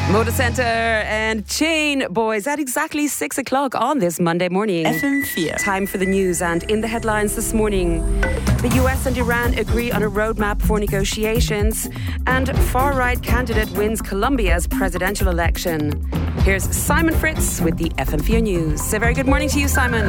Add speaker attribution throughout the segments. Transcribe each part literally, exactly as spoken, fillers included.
Speaker 1: Motor Centre and Chain Boys at exactly six o'clock on this Monday morning.
Speaker 2: F M four.
Speaker 1: Time for the news, and in the headlines this morning, the U S and Iran agree on a roadmap for negotiations, and far-right candidate wins Colombia's presidential election. Here's Simon Fritz with the F M four News. A very good morning to you, Simon.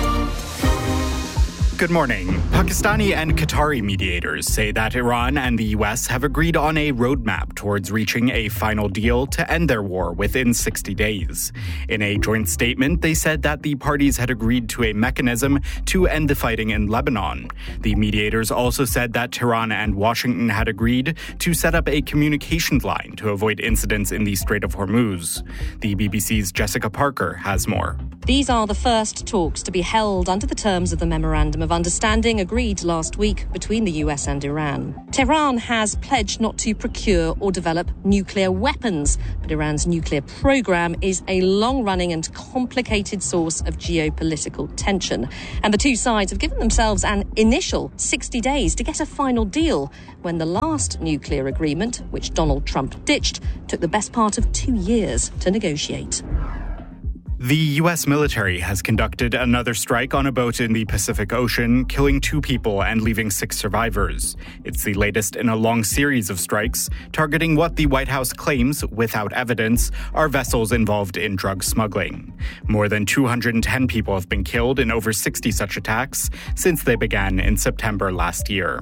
Speaker 3: Good morning. Pakistani and Qatari mediators say that Iran and the U S have agreed on a roadmap towards reaching a final deal to end their war within sixty days. In a joint statement, they said that the parties had agreed to a mechanism to end the fighting in Lebanon. The mediators also said that Tehran and Washington had agreed to set up a communications line to avoid incidents in the Strait of Hormuz. The B B C's Jessica Parker has more.
Speaker 4: These are the first talks to be held under the terms of the Memorandum of Understanding agreed last week between the U S and Iran. Tehran has pledged not to procure or develop nuclear weapons, but Iran's nuclear program is a long-running and complicated source of geopolitical tension. And the two sides have given themselves an initial sixty days to get a final deal, when the last nuclear agreement, which Donald Trump ditched, took the best part of two years to negotiate.
Speaker 3: The U S military has conducted another strike on a boat in the Pacific Ocean, killing two people and leaving six survivors. It's the latest in a long series of strikes, targeting what the White House claims, without evidence, are vessels involved in drug smuggling. More than two hundred ten people have been killed in over sixty such attacks since they began in September last year.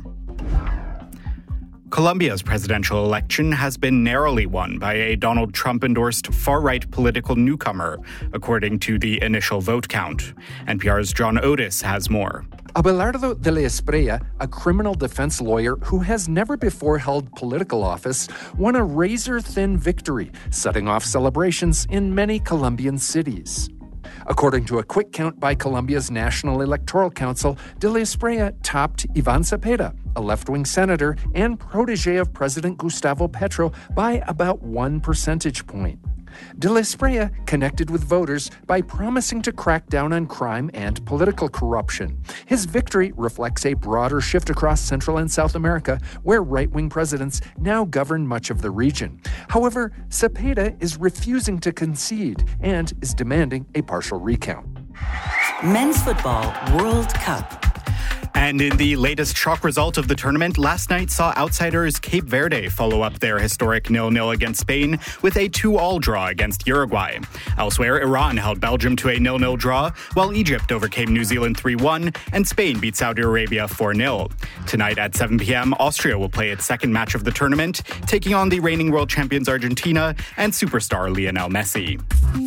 Speaker 3: Colombia's presidential election has been narrowly won by a Donald Trump-endorsed far-right political newcomer, according to the initial vote count. N P R's John Otis has more.
Speaker 5: Abelardo de la Espriella, a criminal defense lawyer who has never before held political office, won a razor-thin victory, setting off celebrations in many Colombian cities. According to a quick count by Colombia's National Electoral Council, de la Espriella topped Ivan Cepeda, a left-wing senator and protege of President Gustavo Petro, by about one percentage point. De la Espriella connected with voters by promising to crack down on crime and political corruption. His victory reflects a broader shift across Central and South America, where right-wing presidents now govern much of the region. However, Cepeda is refusing to concede and is demanding a partial recount.
Speaker 2: Men's Football World Cup.
Speaker 3: And in the latest shock result of the tournament, last night saw outsiders Cape Verde follow up their historic nil-nil against Spain with a two-all draw against Uruguay. Elsewhere, Iran held Belgium to a nil-nil draw, while Egypt overcame New Zealand three one, and Spain beat Saudi Arabia four nil. Tonight at seven p.m., Austria will play its second match of the tournament, taking on the reigning world champions Argentina and superstar Lionel Messi.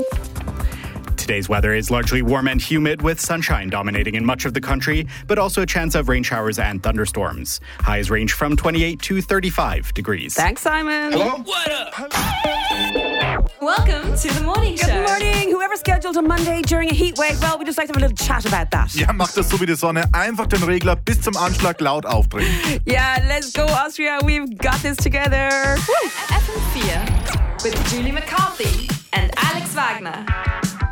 Speaker 3: Today's weather is largely warm and humid, with sunshine dominating in much of the country, but also a chance of rain showers and thunderstorms. Highs range from twenty-eight to thirty-five degrees.
Speaker 1: Thanks, Simon.
Speaker 6: Hello? What up?
Speaker 7: Welcome to the morning show.
Speaker 1: Good morning. Whoever scheduled a Monday during a heat wave, well, we just like to have a little chat about that.
Speaker 6: Ja, macht das so wie die Sonne. Einfach den Regler bis zum Anschlag laut aufdrehen.
Speaker 1: Yeah, let's go, Austria. We've got this together.
Speaker 7: F M four with Julie McCarthy and Alex Wagner.